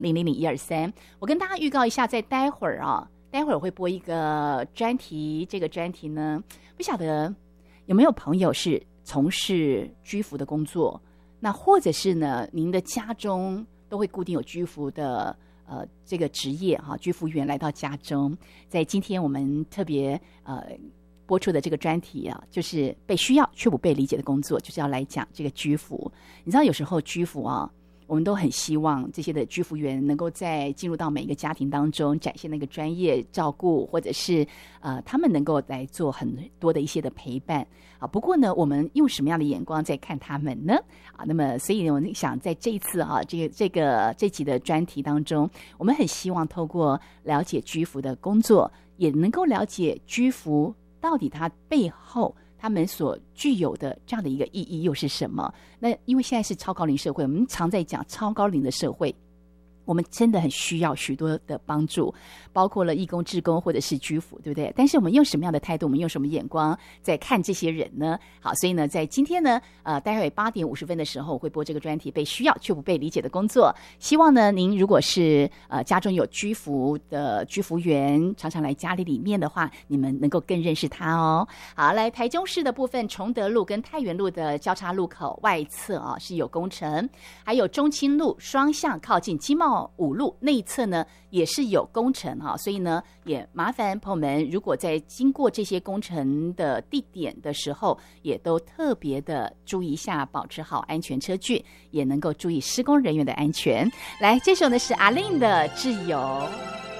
000-123。我跟大家预告一下，在待会儿会播一个专题，这个专题呢，不晓得有没有朋友是从事居服的工作，那或者是呢，您的家中都会固定有居服的这个职业居服员来到家中。在今天我们特别播出的这个专题就是被需要却不被理解的工作，就是要来讲这个居服。你知道有时候居服我们都很希望这些的居服员能够在进入到每一个家庭当中展现那个专业照顾，或者是他们能够来做很多的一些的陪伴不过呢，我们用什么样的眼光在看他们呢那么所以我想在这一次这集的专题当中，我们很希望透过了解居服的工作，也能够了解居服到底它背后他们所具有的这样的一个意义又是什么。那因为现在是超高龄社会，我们常在讲超高龄的社会，我们真的很需要许多的帮助，包括了义工、志工或者是居服，对不对？但是我们用什么样的态度，我们用什么眼光在看这些人呢？好，所以呢，在今天呢，待会8点50分的时候会播这个专题，被需要却不被理解的工作。希望呢，您如果是家中有居服的居服员，常常来家里面的话，你们能够更认识他哦。好，来台中市的部分，崇德路跟太原路的交叉路口外侧是有工程，还有中清路双向靠近金茂5路内侧呢也是有工程所以呢也麻烦朋友们，如果在经过这些工程的地点的时候，也都特别的注意一下，保持好安全车距，也能够注意施工人员的安全。来，这首呢是阿令的《挚友》。